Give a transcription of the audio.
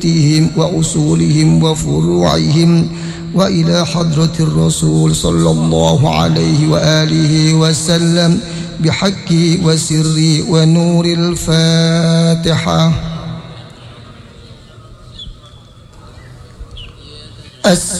وأصولهم وفروعهم وإلى حضرة الرسول صلى الله عليه وآله وسلم بحق وسر ونور الفاتحة.